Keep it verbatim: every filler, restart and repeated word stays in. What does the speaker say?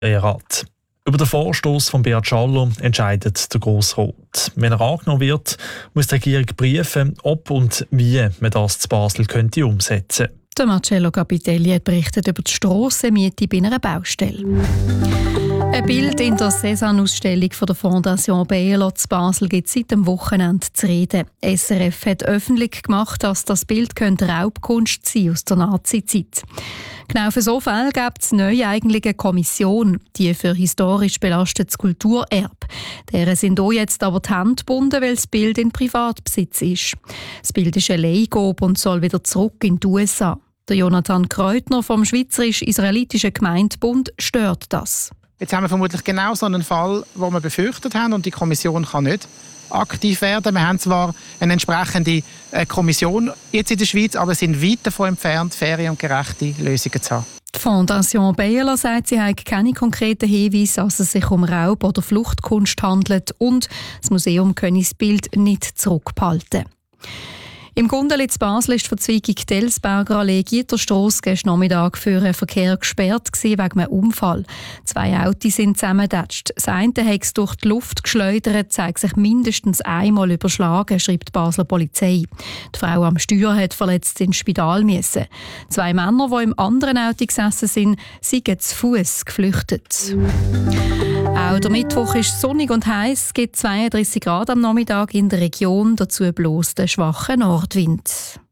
Rat. Über den Vorstoss von Beat Schaller entscheidet der Grossrat. Wenn er angenommen wird, muss die Regierung prüfen, ob und wie man das zu Basel könnte umsetzen könnte. Der Marcello Capitelli hat berichtet über die Strassenmiete bei einer Baustelle. Ein Bild in der Cézanne-Ausstellung der Fondation Baylor zu Basel gibt seit dem Wochenende zu reden. S R F hat öffentlich gemacht, dass das Bild Raubkunst sein aus der Nazi-Zeit. Genau für so Fälle gibt es neu eigentlich eine Kommission, die für historisch belastetes Kulturerbe. Deren sind auch jetzt aber die Hände gebunden, weil das Bild in Privatbesitz ist. Das Bild ist eine Leihgabe und soll wieder zurück in die U S A. Der Jonathan Kreutner vom Schweizerisch-Israelitischen Gemeindebund stört das. Jetzt haben wir vermutlich genau so einen Fall, den wir befürchtet haben, und die Kommission kann nicht aktiv werden. Wir haben zwar eine entsprechende Kommission jetzt in der Schweiz, aber sind weit davon entfernt, faire und gerechte Lösungen zu haben. Die Fondation Baylor sagt, sie habe keine konkreten Hinweise, dass es sich um Raub- oder Fluchtkunst handelt, und das Museum könne das Bild nicht zurückbehalten. Im Gundeli in Basel ist die Verzweigung Delsberger Allee Gitterstrasse gestern Nachmittag für den Verkehr gesperrt wegen einem Unfall. Zwei Autos sind zusammengetatscht. Das eine hat es durch die Luft geschleudert, zeigt sich mindestens einmal überschlagen, schreibt die Basler Polizei. Die Frau am Steuer hat verletzt ins Spital müssen. Zwei Männer, die im anderen Auto gesessen sind, sind zu Fuß geflüchtet. Auch der Mittwoch ist sonnig und heiß. Es gibt zweiunddreissig Grad am Nachmittag in der Region, dazu bloß der schwache Nordwind.